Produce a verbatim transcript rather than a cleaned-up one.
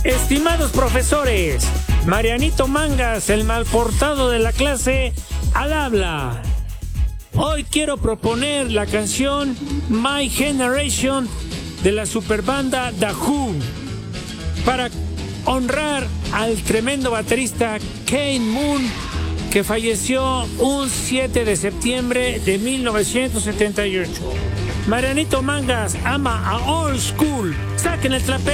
Estimados profesores, Marianito Mangas, el malportado de la clase, al habla. Hoy quiero proponer la canción My Generation de la superbanda The Who para honrar al tremendo baterista Keith Moon, que falleció un siete de septiembre de mil novecientos setenta y ocho. Marianito Mangas ama a Old School. Saquen el trapero.